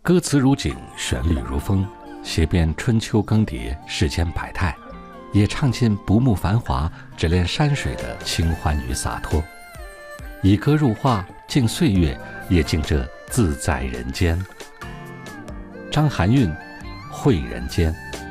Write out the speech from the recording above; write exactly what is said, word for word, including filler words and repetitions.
歌词如景，旋律如风，写遍春秋更迭，世间百态，也唱尽不慕繁华，只恋山水的清欢与洒脱。以歌入画，敬岁月，也敬这自在人间。张含韵，绘人间。